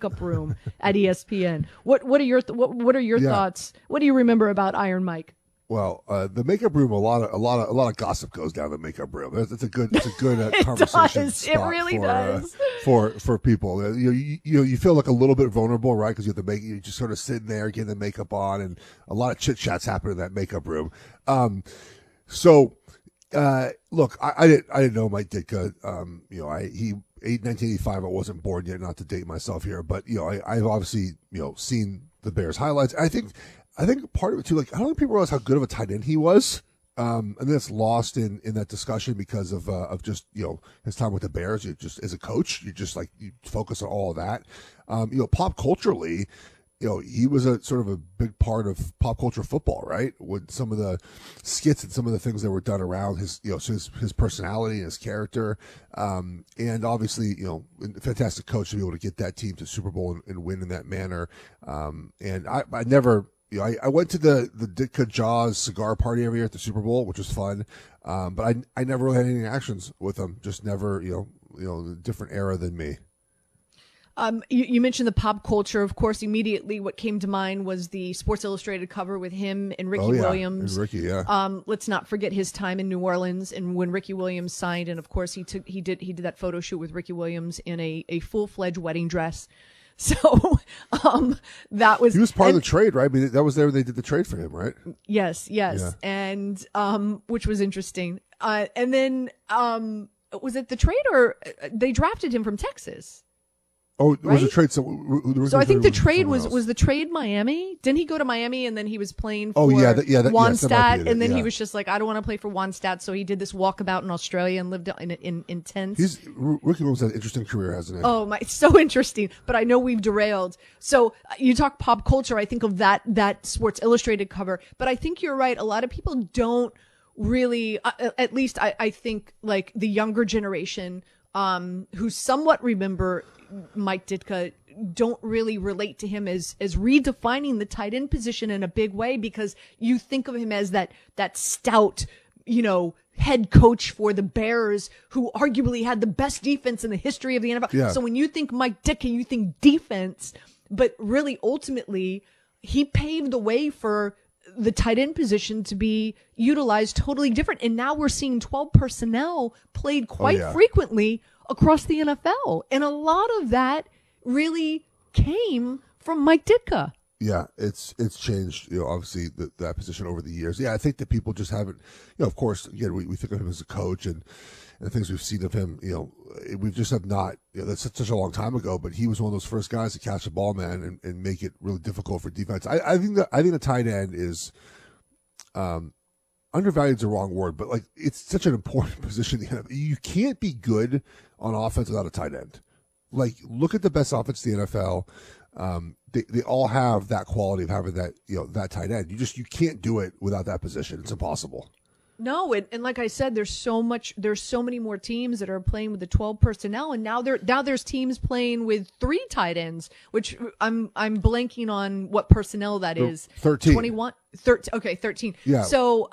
makeup room at ESPN. What are your thoughts? What do you remember about Iron Mike? Well, the makeup room, a lot of gossip goes down the makeup room. It's a good conversation does. spot It really does. For people. You feel like a little bit vulnerable, right? Because you just sort of sitting there getting the makeup on, and a lot of chit chats happen in that makeup room. Look, I didn't know Mike Ditka. 1985. I wasn't born yet, not to date myself here, but I've obviously seen the Bears highlights. I think part of it too, like I don't think people realize how good of a tight end he was. And then it's lost in that discussion because of just his time with the Bears. You just as a coach, you focus on all of that. Pop culturally, he was a sort of a big part of pop culture football, right? With some of the skits and some of the things that were done around his personality and his character, and obviously fantastic coach to be able to get that team to Super Bowl and win in that manner. And I never. I went to the Ditka Jaws cigar party every year at the Super Bowl, which was fun. But I never really had any interactions with him. Just never, a different era than me. You mentioned the pop culture. Of course, immediately what came to mind was the Sports Illustrated cover with him and Ricky Williams. And Ricky, yeah. Let's not forget his time in New Orleans and when Ricky Williams signed. And of course, he did that photo shoot with Ricky Williams in a full-fledged wedding dress. So, that was... He was part of the trade, right? I mean, that was there when they did the trade for him, right? Yes. Yeah. And, which was interesting. And then, was it the trade or they drafted him from Texas? Oh, right? Was it trade? So I think the trade was the trade Miami. Didn't he go to Miami and then he was playing for Wannstedt and then he was just like, I don't want to play for Wannstedt, so he did this walkabout in Australia and lived in tents. Ricky Williams had an interesting career, hasn't he? Oh my, it's so interesting. But I know we've derailed. So you talk pop culture. I think of that Sports Illustrated cover. But I think you're right. A lot of people don't really, at least I think like the younger generation, who somewhat remember Mike Ditka, don't really relate to him as redefining the tight end position in a big way, because you think of him as that stout, head coach for the Bears who arguably had the best defense in the history of the NFL. Yeah. So when you think Mike Ditka, you think defense, but really ultimately he paved the way for the tight end position to be utilized totally different. And now we're seeing 12 personnel played quite frequently across the NFL. And a lot of that really came from Mike Ditka. Yeah, it's changed, obviously that position over the years. Yeah, I think that people just haven't, of course, again, we think of him as a coach and the things we've seen of him, we just have not, that's such a long time ago, but he was one of those first guys to catch the ball, man, and make it really difficult for defense. I think the tight end is, undervalued is the wrong word, but like it's such an important position. You can't be good on offense without a tight end. Like, look at the best offense in the NFL. They all have that quality of having that, that tight end. You can't do it without that position. It's impossible. No, and like I said, there's so many more teams that are playing with the 12 personnel, and now there's teams playing with 3 tight ends, which I'm blanking on what personnel that is. 13. 21. 13. Okay, 13. Yeah. So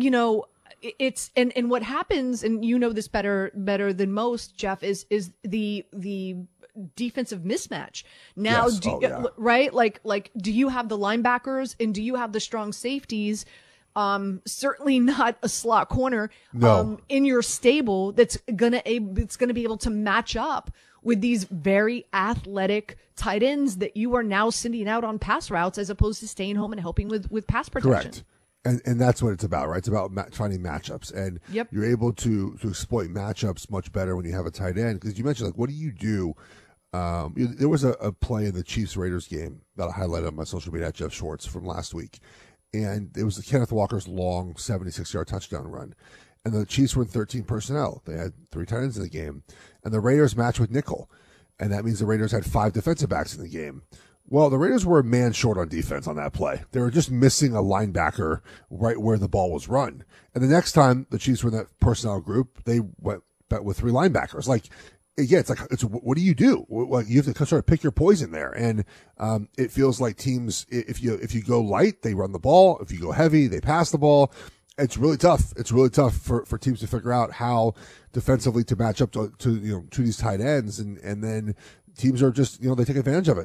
it's and what happens, and this better than most, Jeff, is the defensive mismatch. Now, yes. Right? Like, do you have the linebackers and do you have the strong safeties? Certainly not a slot corner, in your stable that's gonna be able to match up with these very athletic tight ends that you are now sending out on pass routes as opposed to staying home and helping with pass protection. Correct. And that's what it's about, right? It's about finding matchups, and you're able to exploit matchups much better when you have a tight end. Because you mentioned, like, what do you do? There was a play in the Chiefs-Raiders game that I highlighted on my social media at Jeff Schwartz from last week. And it was Kenneth Walker's long 76-yard touchdown run. And the Chiefs were in 13 personnel. They had 3 tight ends in the game. And the Raiders matched with nickel. And that means the Raiders had 5 defensive backs in the game. Well, the Raiders were a man short on defense on that play. They were just missing a linebacker right where the ball was run. And the next time the Chiefs were in that personnel group, they went with 3 linebackers. Like, yeah, it's what do you do? Like, you have to sort of pick your poison there, and it feels like teams, if you go light, they run the ball. If you go heavy, they pass the ball. It's really tough. It's really tough for teams to figure out how defensively to match up to these tight ends, and then teams are just they take advantage of it.